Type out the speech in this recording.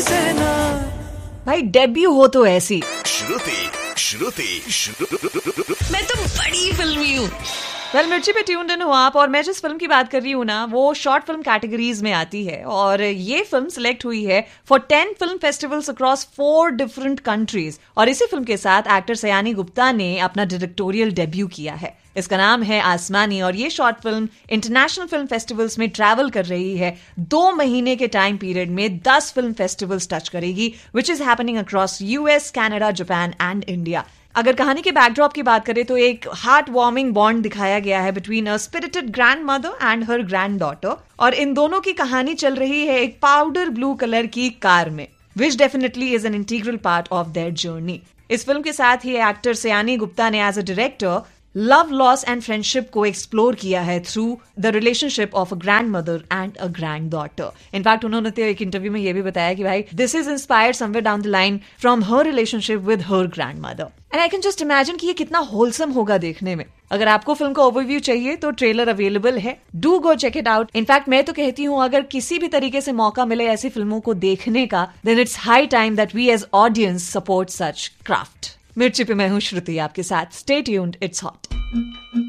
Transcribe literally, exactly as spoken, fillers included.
से ना। भाई डेब्यू हो तो ऐसी। श्रुति श्रुति श्रुति मैं तो बड़ी फिल्मी हूँ। वेल मिर्ची पे ट्यून्ड इन हो आप, और मैं जिस फिल्म की बात कर रही हूँ ना वो शॉर्ट फिल्म कैटेगरीज में आती है, और ये फिल्म सिलेक्ट हुई है for ten film festivals across four different countries. और इसी फिल्म के साथ एक्टर सयानी गुप्ता ने अपना डायरेक्टोरियल डेब्यू किया है। इसका नाम है आसमानी, और ये short film international film festivals में ट्रैवल कर रही है। दो महीने के टाइम पीरियड में दस फिल्म फेस्टिवल्स टच करेगी, which is happening across US, Canada, Japan and India. अगर कहानी के बैकड्रॉप की बात करें तो एक हार्ट वार्मिंग बॉन्ड दिखाया गया है between a spirited grand mother and her grand daughter, और इन दोनों की कहानी चल रही है एक पाउडर ब्लू कलर की कार में, विच definitely is an integral part of their journey. इस फिल्म के साथ ही एक्टर सयानी गुप्ता ने as a director love, loss and friendship को एक्सप्लोर किया है through the relationship of a grand mother and a grand daughter. In fact उन्होंने तो एक इंटरव्यू में यह भी बताया कि भाई this is inspired somewhere down the line from her relationship with her grand mother. And I can just imagine कि ये कितना होलसम होगा देखने में। अगर आपको फिल्म का ओवरव्यू चाहिए तो ट्रेलर अवेलेबल है, do go check it out. In fact मैं तो कहती हूँ अगर किसी भी तरीके से मौका मिले ऐसी फिल्मों को देखने का, then it's high time that we as audience support such craft. मिर्ची पे मैं हूँ श्रुति आपके साथ। Stay tuned, it's hot.